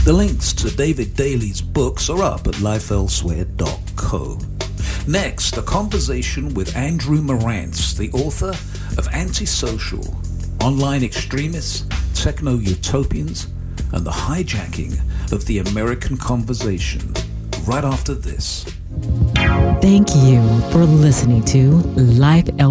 The links to David Daly's books are up at lifeelsewhere.co. Next, a conversation with Andrew Marantz, the author of Antisocial, Online Extremists, Techno-Utopians, and the Hijacking of the American Conversation, right after this. Thank you for listening to Life